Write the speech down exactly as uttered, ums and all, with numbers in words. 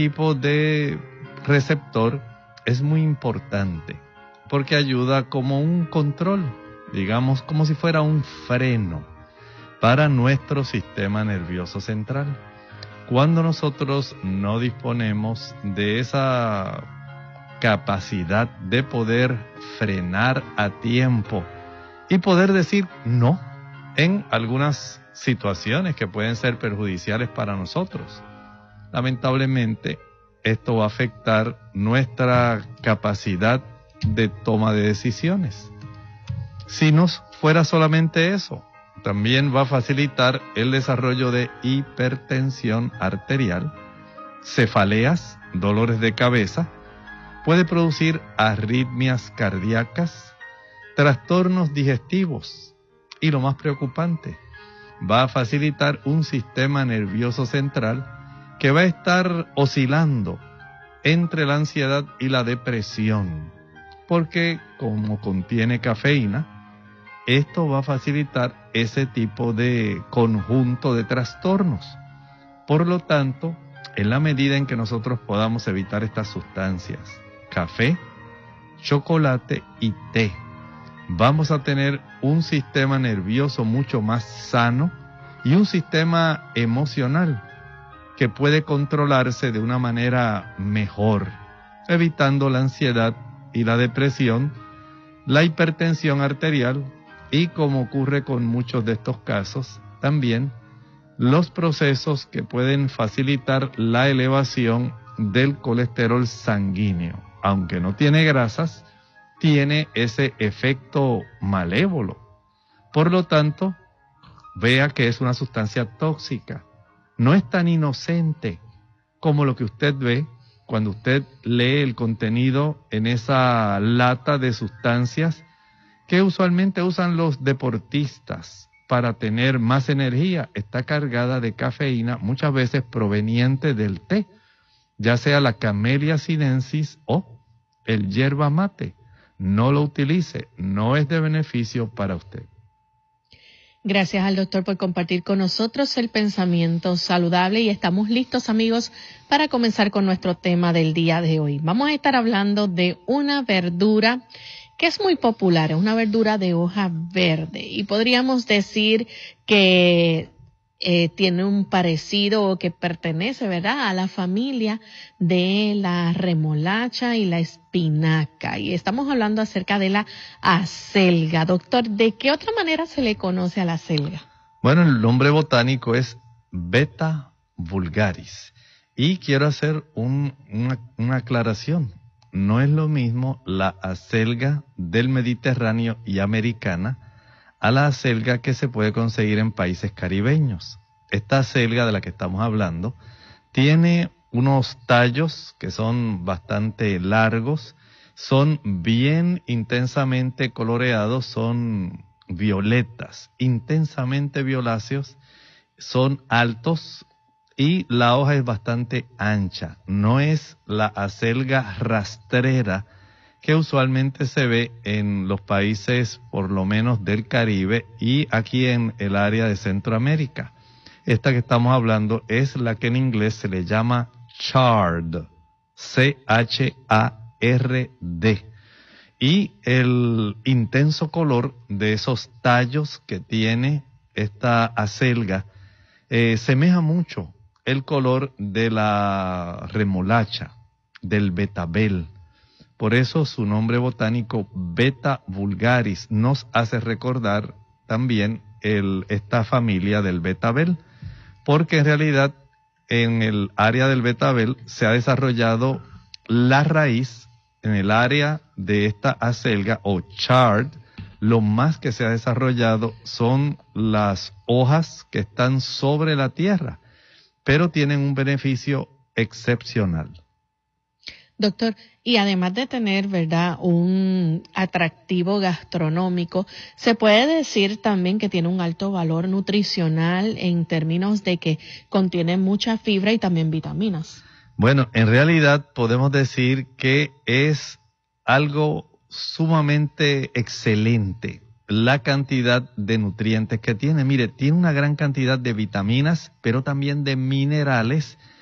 tipo de receptor es muy importante porque ayuda como un control, digamos como si fuera un freno para nuestro sistema nervioso central. Cuando nosotros no disponemos de esa capacidad de poder frenar a tiempo y poder decir no en algunas situaciones que pueden ser perjudiciales para nosotros, lamentablemente esto va a afectar nuestra capacidad de toma de decisiones. Si no fuera solamente eso, también va a facilitar el desarrollo de hipertensión arterial, cefaleas, dolores de cabeza, puede producir arritmias cardíacas, trastornos digestivos y lo más preocupante, va a facilitar un sistema nervioso central que va a estar oscilando entre la ansiedad y la depresión, porque como contiene cafeína, esto va a facilitar ese tipo de conjunto de trastornos. Por lo tanto, en la medida en que nosotros podamos evitar estas sustancias, café, chocolate y té, vamos a tener un sistema nervioso mucho más sano y un sistema emocional que puede controlarse de una manera mejor, evitando la ansiedad y la depresión, la hipertensión arterial y, como ocurre con muchos de estos casos, también los procesos que pueden facilitar la elevación del colesterol sanguíneo. Aunque no tiene grasas, tiene ese efecto malévolo. Por lo tanto, vea que es una sustancia tóxica. No es tan inocente como lo que usted ve cuando usted lee el contenido en esa lata de sustancias que usualmente usan los deportistas para tener más energía. Está cargada de cafeína, muchas veces proveniente del té, ya sea la Camellia sinensis o el yerba mate. No lo utilice, no es de beneficio para usted. Gracias al doctor por compartir con nosotros el pensamiento saludable y estamos listos, amigos, para comenzar con nuestro tema del día de hoy. Vamos a estar hablando de una verdura que es muy popular, es una verdura de hoja verde y podríamos decir que eh, tiene un parecido o que pertenece, ¿verdad?, a la familia de la remolacha y la espinaca. Y estamos hablando acerca de la acelga. Doctor, ¿de qué otra manera se le conoce a la acelga? Bueno, el nombre botánico es Beta vulgaris. Y quiero hacer un, una, una aclaración. No es lo mismo la acelga del Mediterráneo y americana a la acelga que se puede conseguir en países caribeños. Esta acelga de la que estamos hablando tiene unos tallos que son bastante largos, son bien intensamente coloreados, son violetas, intensamente violáceos, son altos y la hoja es bastante ancha. No es la acelga rastrera que usualmente se ve en los países por lo menos del Caribe y aquí en el área de Centroamérica. Esta que estamos hablando es la que en inglés se le llama chard, C H A R D. Y el intenso color de esos tallos que tiene esta acelga eh, semeja mucho el color de la remolacha, del betabel. Por eso su nombre botánico Beta vulgaris nos hace recordar también el, esta familia del betabel, porque en realidad en el área del betabel se ha desarrollado la raíz en el área de esta acelga o chard. Lo más que se ha desarrollado son las hojas que están sobre la tierra, pero tienen un beneficio excepcional. Doctor, y además de tener, ¿verdad?, un atractivo gastronómico, se puede decir también que tiene un alto valor nutricional en términos de que contiene mucha fibra y también vitaminas. Bueno, en realidad podemos decir que es algo sumamente excelente la cantidad de nutrientes que tiene. Mire, tiene una gran cantidad de vitaminas, pero también de minerales